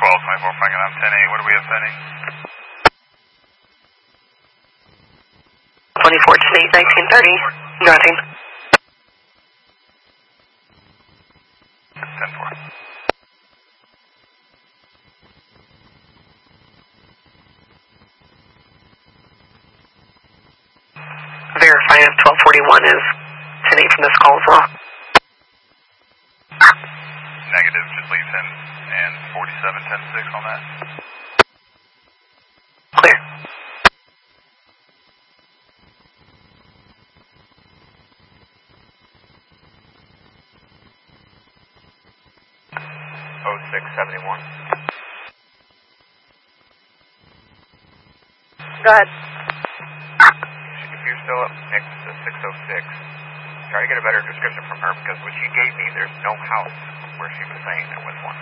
12, 24, Franklin, I'm 10-8. What do we have pending? 24 to 8, 1930. Nothing. 10-4. Verifying if 1241 is 10-8 from this call as well. Negative, just leave 10 and 47, 10-6 on that. Clear. Oh, 671. Go ahead. If you're still up next to 606, try to get a better description from her, because what she gave me, there's no house where she was saying there was one.